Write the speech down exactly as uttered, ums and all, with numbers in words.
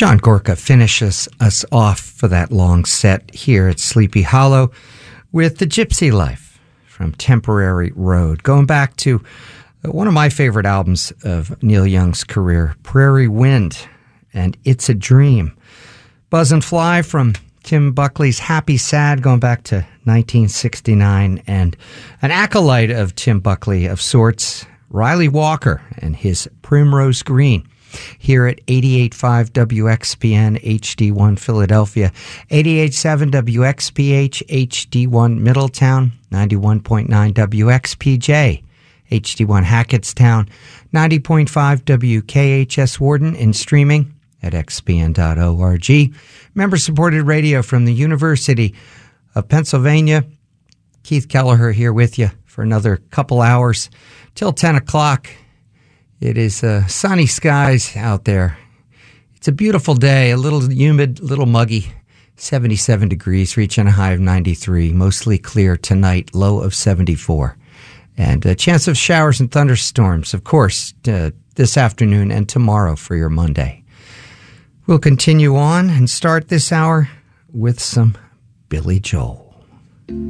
John Gorka finishes us off for that long set here at Sleepy Hollow with The Gypsy Life from Temporary Road, going back to one of my favorite albums of Neil Young's career, Prairie Wind and It's a Dream. Buzz and Fly from Tim Buckley's Happy Sad, going back to nineteen sixty-nine, and an acolyte of Tim Buckley of sorts, Riley Walker and his Primrose Green, here at eighty-eight point five W X P N H D one Philadelphia, eighty-eight point seven W X P H H D one Middletown, ninety-one point nine W X P J H D one Hackettstown, ninety point five W K H S Warden, and streaming at x p n dot org. Member-supported radio from the University of Pennsylvania. Keith Kelleher here with you for another couple hours till ten o'clock. It is uh, sunny skies out there. It's a beautiful day, a little humid, a little muggy, seventy-seven degrees, reaching a high of ninety-three, mostly clear tonight, low of seventy-four. And a chance of showers and thunderstorms, of course, uh, this afternoon and tomorrow for your Monday. We'll continue on and start this hour with some Billy Joel.